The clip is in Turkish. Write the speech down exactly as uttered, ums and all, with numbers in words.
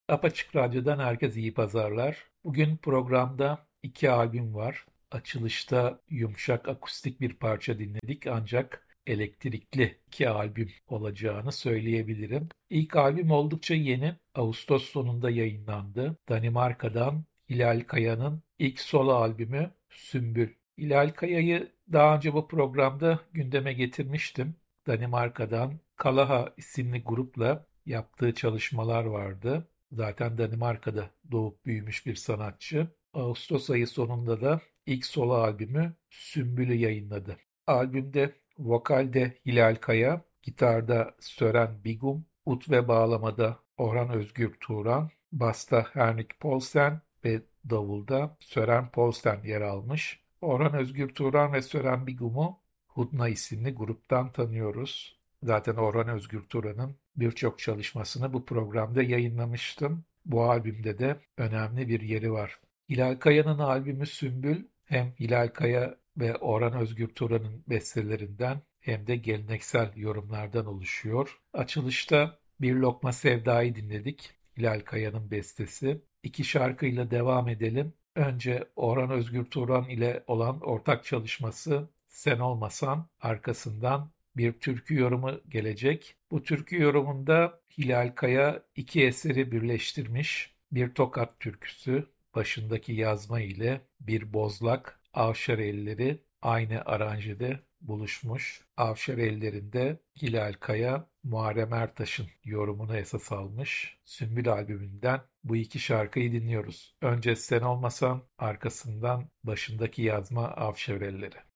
Apaçık Radyo'dan herkese iyi pazarlar. Bugün programda iki albüm var. Açılışta yumuşak akustik bir parça dinledik ancak elektrikli iki albüm olacağını söyleyebilirim. İlk albüm oldukça yeni. Ağustos sonunda yayınlandı. Danimarka'dan Hilal Kaya'nın ilk solo albümü Sümbül. Hilal Kaya'yı daha önce bu programda gündeme getirmiştim. Danimarka'dan Kalaha isimli grupla yaptığı çalışmalar vardı. Zaten Danimarka'da doğup büyümüş bir sanatçı. Ağustos ayı sonunda da ilk solo albümü Sümbül'ü yayınladı. Albümde vokalde Hilal Kaya, gitarda Sören Bigum, ut ve bağlamada Orhan Özgür Turan, basta Henrik Poulsen ve davulda Sören Poulsen yer almış. Orhan Özgür Turan ve Sören Bigum'u Hudna isimli gruptan tanıyoruz. Zaten Orhan Özgür Turan'ın birçok çalışmasını bu programda yayınlamıştım. Bu albümde de önemli bir yeri var. Hilal Kaya'nın albümü Sümbül hem Hilal Kaya ve Orhan Özgür Turan'ın bestelerinden hem de geleneksel yorumlardan oluşuyor. Açılışta Bir Lokma Sevda'yı dinledik. Hilal Kaya'nın bestesi. İki şarkıyla devam edelim. Önce Orhan Özgür Turan ile olan ortak çalışması Sen Olmasan, arkasından bir türkü yorumu gelecek. Bu türkü yorumunda Hilal Kaya iki eseri birleştirmiş. Bir Tokat türküsü, başındaki yazma ile bir bozlak, Avşar elleri aynı aranjede buluşmuş. Avşar ellerinde Hilal Kaya, Muharrem Ertaş'ın yorumunu esas almış. Sümbül albümünden bu iki şarkıyı dinliyoruz. Önce Sen Olmasan, arkasından başındaki yazma Avşar elleri.